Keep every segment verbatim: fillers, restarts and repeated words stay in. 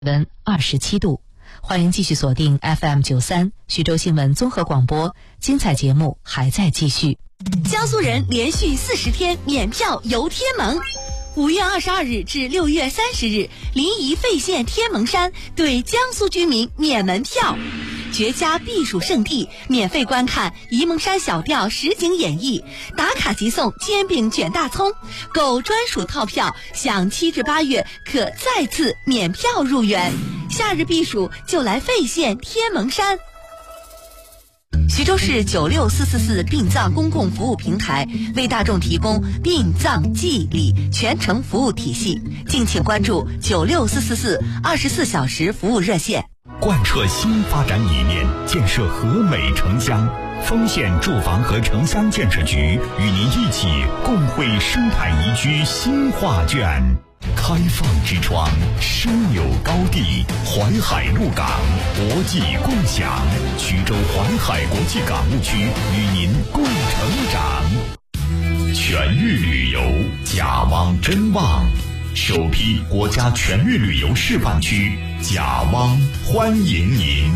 温二十七度。欢迎继续锁定 F M 九三徐州新闻综合广播，精彩节目还在继续。 江苏人连续四十天免票游天门。五月二十二日至六月三十日，临沂费县天门山对江苏居民免门票，绝佳避暑胜地，免费观看沂蒙山小调实景演绎，打卡即送煎饼卷大葱，购专属套票享七至八月可再次免票入园。夏日避暑就来费县天门山。徐州市九六四四四殡葬公共服务平台为大众提供殡葬祭礼全程服务体系，敬请关注九六四四四二十四小时服务热线。 贯彻新发展理念，建设和美城乡。丰县住房和城乡建设局与您一起共绘生态宜居新画卷。开放之窗，深有高地，淮海陆港，国际共享。徐州淮海国际港务区与您共成长。全域旅游，甲汪真旺，首批国家全域旅游示范区，甲汪欢迎您。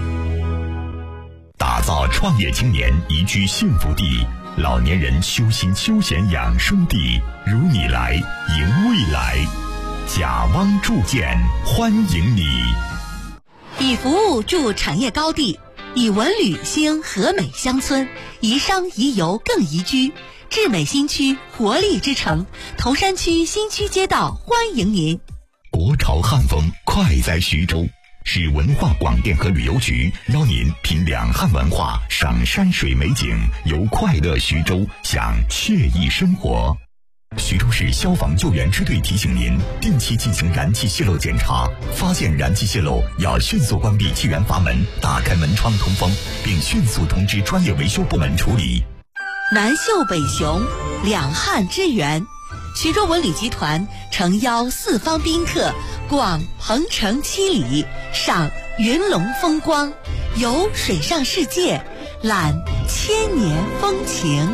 打造创业青年宜居幸福地，老年人修心休闲养生地，如你来迎未来。甲汪铸建欢迎你。 以服务筑产业高地，以文旅兴和美乡村，宜商宜游更宜居。智美新区活力之城，头山区新区街道欢迎您。 国潮汉风快在徐州，市文化广电和旅游局邀您品两汉文化，赏山水美景，游快乐徐州，享惬意生活。徐州市消防救援支队提醒您，定期进行燃气泄漏检查，发现燃气泄漏要迅速关闭气源阀门，打开门窗通风，并迅速通知专业维修部门处理。 南秀北雄，两汉之源。徐州文旅集团诚邀四方宾客逛鹏城七里，赏云龙风光，游水上世界，览千年风情。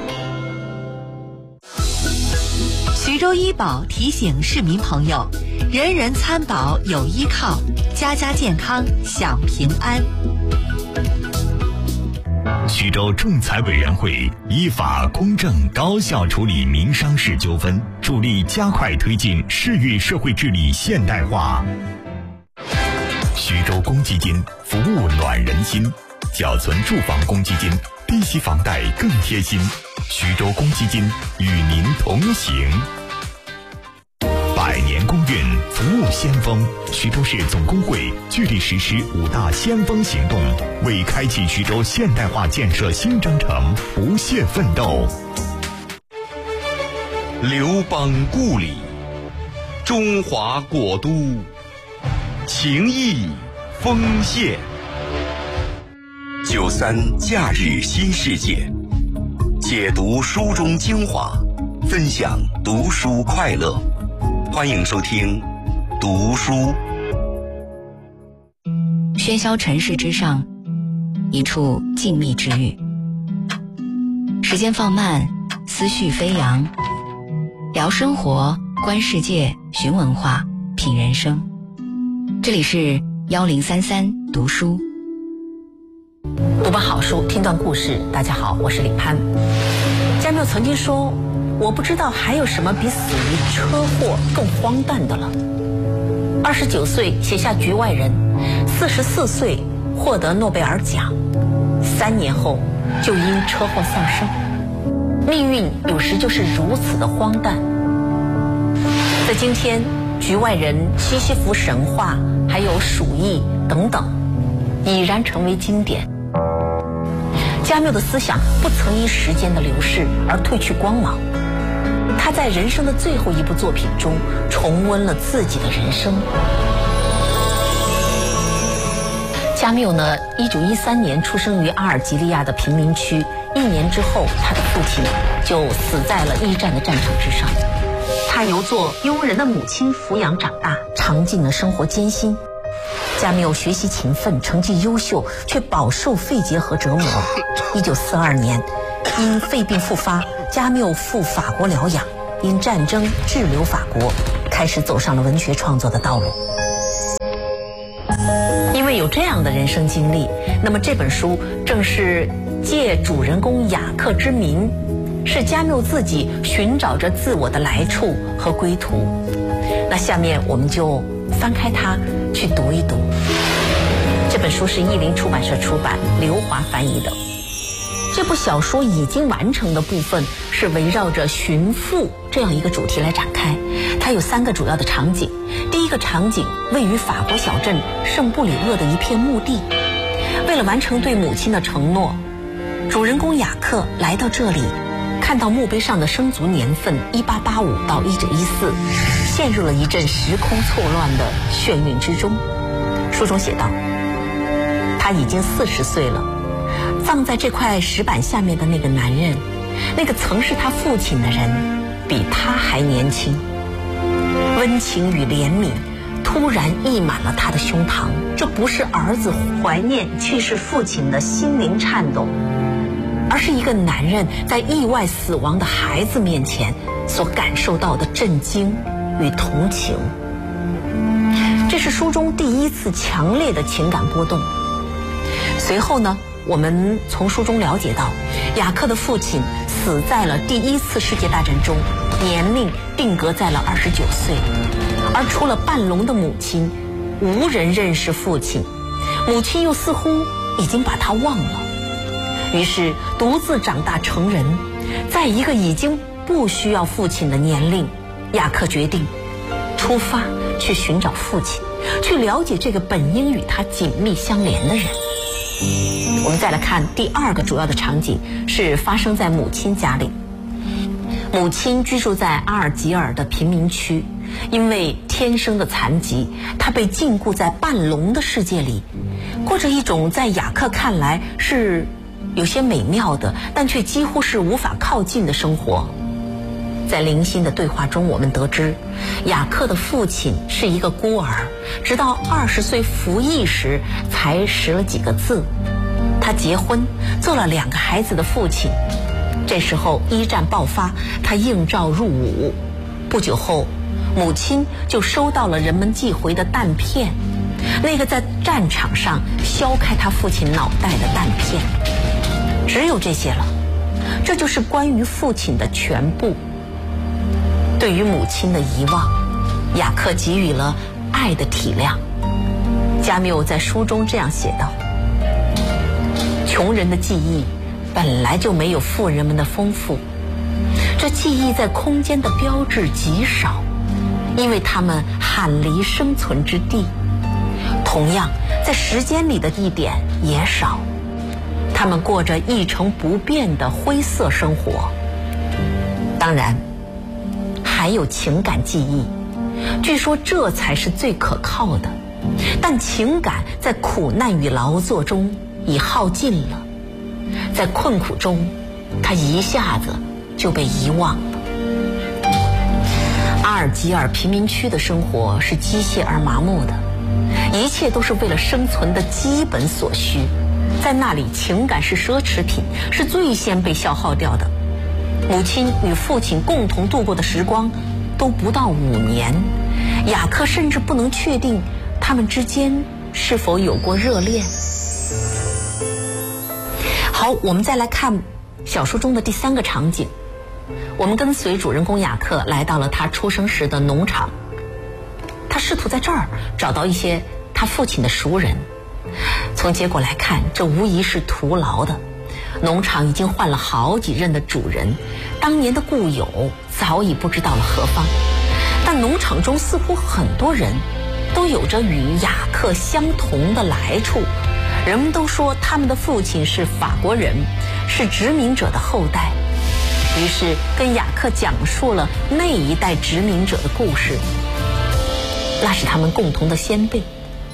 徐州医保提醒市民朋友，人人参保有依靠，家家健康享平安。 徐州仲裁委员会依法公正高效处理民商事纠纷，助力加快推进市域社会治理现代化。徐州公积金服务暖人心，缴存住房公积金，低息房贷更贴心。徐州公积金与您同行。百年公运服务先锋，徐州市总工会聚力实施五大先锋行动，为开启徐州现代化建设新征程不懈奋斗。 刘邦故里，中华国都，情谊丰县。九三假日新世界，解读书中精华，分享读书快乐。欢迎收听读书。 喧嚣尘世之上，一处静谧之域。时间放慢，思绪飞扬，聊生活，观世界，寻文化，品人生。这里是幺零三三读书。 读本好书，听段故事。大家好，我是李攀。加缪曾经说，我不知道还有什么比死于车祸更荒诞的了。二十九岁写下《局外人》，四十四岁获得诺贝尔奖，三年后就因车祸丧生。命运有时就是如此的荒诞。在今天，《局外人》、西西弗神话，还有《鼠疫》等等，已然成为经典。加缪的思想不曾因时间的流逝而褪去光芒。他在人生的最后一部作品中重温了自己的人生。加缪呢，一九一三年出生于阿尔及利亚的贫民区，一年之后，他的父亲就死在了一战的战场之上。他由做佣人的母亲抚养长大，尝尽了生活艰辛。加缪学习勤奋，成绩优秀，却饱受肺结核折磨。一九四二年，因肺病复发，加缪赴法国疗养，因战争滞留法国，开始走上了文学创作的道路。 有这样的人生经历，那么这本书正是借主人公雅克之名，是加缪自己寻找着自我的来处和归途。那下面我们就翻开它去读一读。这本书是译林出版社出版，刘华翻译的。这部小说已经完成的部分是围绕着寻父这样一个主题来展开，它有三个主要的场景。第一个场景位于法国小镇圣布里厄的一片墓地，为了完成对母亲的承诺，主人公雅克来到这里，看到墓碑上的生卒年份一八八五到一九一四，陷入了一阵时空错乱的眩晕之中。书中写道，他已经四十岁了，葬在这块石板下面的那个男人，那个曾是他父亲的人，比他还年轻。温情与怜悯突然溢满了他的胸膛，这不是儿子怀念去世父亲的心灵颤抖，而是一个男人在意外死亡的孩子面前所感受到的震惊与同情。这是书中第一次强烈的情感波动。随后呢，我们从书中了解到，雅克的父亲死在了第一次世界大战中，年龄定格在了二十九岁。而除了半聋的母亲，无人认识父亲，母亲又似乎已经把他忘了。于是独自长大成人，在一个已经不需要父亲的年龄，雅克决定出发去寻找父亲，去了解这个本应与他紧密相连的人。我们再来看第二个主要的场景，是发生在母亲家里。母亲居住在阿尔及尔的贫民区，因为天生的残疾，她被禁锢在半聋的世界里，过着一种在雅克看来是有些美妙的，但却几乎是无法靠近的生活。在零星的对话中，我们得知雅克的父亲是一个孤儿，直到二十岁服役时才识了几个字。他结婚，做了两个孩子的父亲。这时候一战爆发，他应召入伍。不久后，母亲就收到了人们寄回的弹片，那个在战场上削开他父亲脑袋的弹片。只有这些了，这就是关于父亲的全部。对于母亲的遗忘，雅克给予了爱的体谅。加缪在书中这样写道，穷人的记忆本来就没有富人们的丰富，这记忆在空间的标志极少，因为他们罕离生存之地。同样，在时间里的地点也少，他们过着一成不变的灰色生活。当然，还有情感记忆，据说这才是最可靠的。但情感在苦难与劳作中已耗尽了，在困苦中，他一下子就被遗忘了。阿尔及尔贫民区的生活是机械而麻木的，一切都是为了生存的基本所需。在那里，情感是奢侈品，是最先被消耗掉的。母亲与父亲共同度过的时光都不到五年，雅克甚至不能确定他们之间是否有过热恋。好，我们再来看小说中的第三个场景。我们跟随主人公雅克来到了他出生时的农场，他试图在这儿找到一些他父亲的熟人。从结果来看，这无疑是徒劳的。农场已经换了好几任的主人，当年的故友早已不知道了何方。但农场中似乎很多人都有着与雅克相同的来处，人们都说他们的父亲是法国人，是殖民者的后代。于是跟雅克讲述了那一代殖民者的故事，那是他们共同的先辈。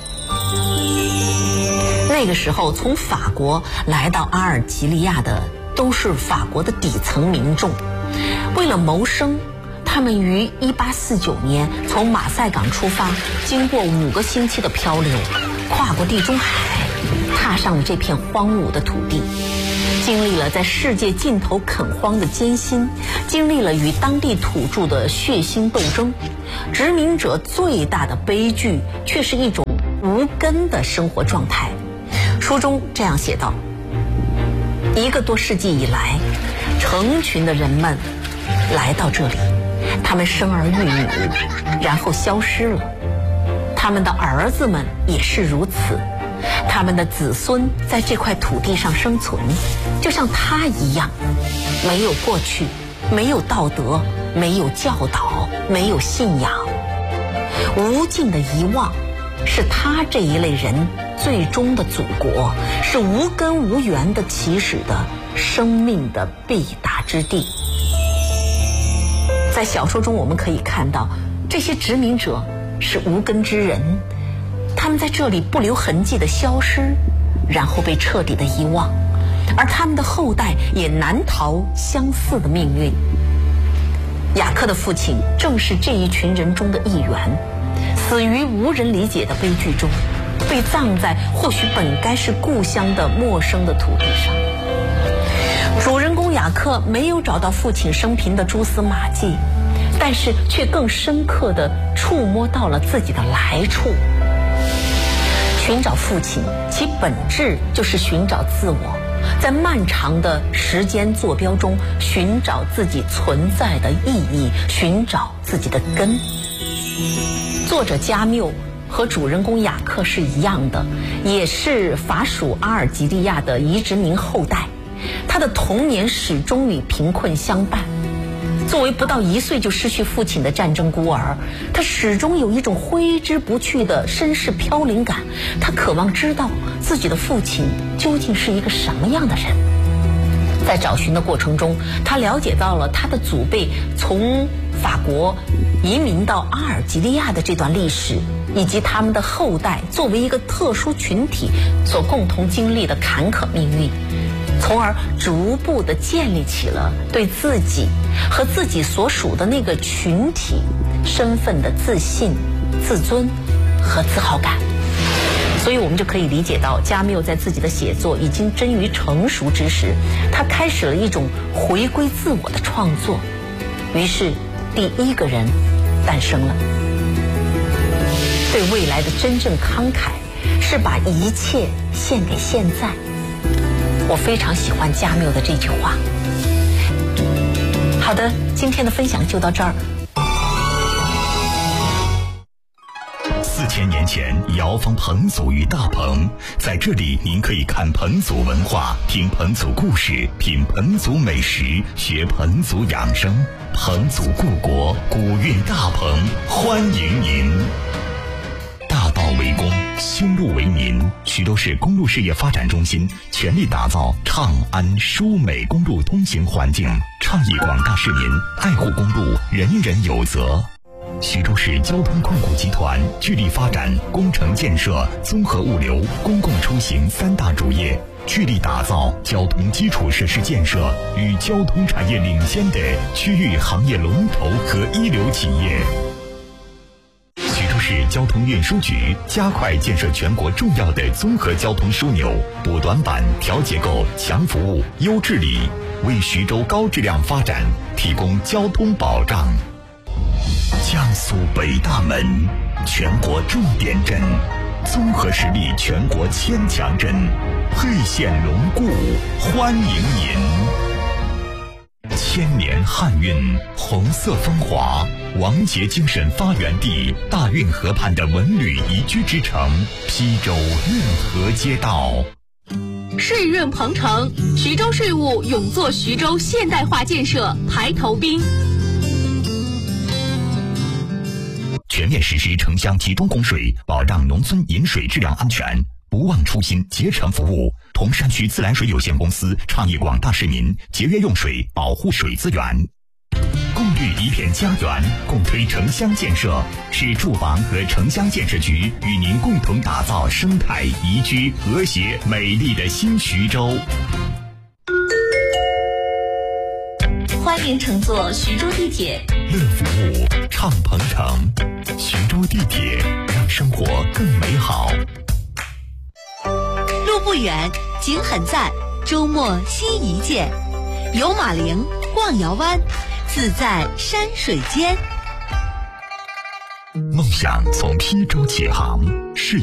那个时候从法国来到阿尔及利亚的都是法国的底层民众，为了谋生，他们于一八四九年从马赛港出发，经过五个星期的漂流，跨过地中海，踏上了这片荒芜的土地，经历了在世界尽头垦荒的艰辛，经历了与当地土著的血腥斗争。殖民者最大的悲剧却是一种无根根的生活状态。书中这样写道：一个多世纪以来，成群的人们来到这里，他们生儿育女，然后消失了。他们的儿子们也是如此，他们的子孙在这块土地上生存，就像他一样，没有过去，没有道德，没有教导，没有信仰。无尽的遗忘是他这一类人最终的祖国，是无根无源的起始的生命的必达之地。在小说中我们可以看到，这些殖民者是无根之人，他们在这里不留痕迹的消失，然后被彻底的遗忘，而他们的后代也难逃相似的命运。雅克的父亲正是这一群人中的一员，死于无人理解的悲剧中，被葬在或许本该是故乡的陌生的土地上。主人公雅克没有找到父亲生平的蛛丝马迹，但是却更深刻地触摸到了自己的来处。寻找父亲，其本质就是寻找自我，在漫长的时间坐标中寻找自己存在的意义，寻找自己的根。作者加缪和主人公雅克是一样的，也是法属阿尔及利亚的移殖民后代。他的童年始终与贫困相伴。作为不到一岁就失去父亲的战争孤儿，他始终有一种挥之不去的身世飘零感。他渴望知道自己的父亲究竟是一个什么样的人。在找寻的过程中，他了解到了他的祖辈从法国移民到阿尔及利亚的这段历史，以及他们的后代作为一个特殊群体所共同经历的坎坷命运，从而逐步地建立起了对自己和自己所属的那个群体身份的自信、自尊和自豪感。所以我们就可以理解到，加缪在自己的写作已经臻于成熟之时，他开始了一种回归自我的创作。于是第一个人诞生了。对未来的真正慷慨，是把一切献给现在。我非常喜欢加缪的这句话。好的，今天的分享就到这儿。 四千年前，瑶方彭祖与大鹏，在这里您可以看彭祖文化，听彭祖故事，品彭祖美食，学彭祖养生。彭祖故国，古韵大鹏，欢迎您。大道为公，修路为民。徐州市公路事业发展中心全力打造畅安舒美公路通行环境，倡议广大市民爱护公路，人人有责。徐州市交通控股集团致力发展工程建设、综合物流、公共出行三大主业，致力打造交通基础设施建设与交通产业领先的区域行业龙头和一流企业。徐州市交通运输局加快建设全国重要的综合交通枢纽，补短板、调结构、强服务、优治理，为徐州高质量发展提供交通保障。江苏北大门，全国重点镇，综合实力全国千强镇，沛县龙固欢迎您。千年汉韵，红色风华，王杰精神发源地，大运河畔的文旅宜居之城，邳州运河街道。 税润鹏程，徐州税务永做徐州现代化建设排头兵。 全面实施城乡集中供水，保障农村饮水质量安全，不忘初心，竭诚服务。铜山区自来水有限公司倡议广大市民节约用水，保护水资源。共绿一片家园，共推城乡建设，是住房和城乡建设局与您共同打造生态宜居、和谐、美丽的新徐州。 欢迎乘坐徐州地铁， 乐服务，畅鹏程。徐州地铁，让生活更美好。 路不远，景很赞，周末心一见。游马陵，逛瑶湾，自在山水间。 梦想从邳州起航，是